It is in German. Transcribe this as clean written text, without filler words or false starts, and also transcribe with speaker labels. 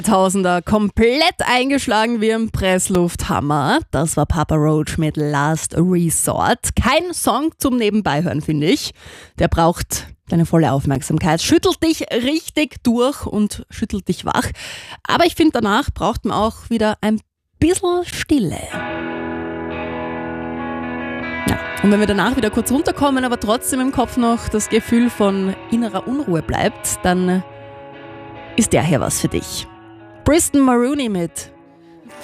Speaker 1: Tausender komplett eingeschlagen wie im Presslufthammer. Das war Papa Roach mit Last Resort. Kein Song zum Nebenbeihören, finde ich. Der braucht deine volle Aufmerksamkeit. Schüttelt dich richtig durch und schüttelt dich wach. Aber ich finde, danach braucht man auch wieder ein bisschen Stille. Ja. Und wenn wir danach wieder kurz runterkommen, aber trotzdem im Kopf noch das Gefühl von innerer Unruhe bleibt, dann ist der hier was für dich. Bristol Maroney mit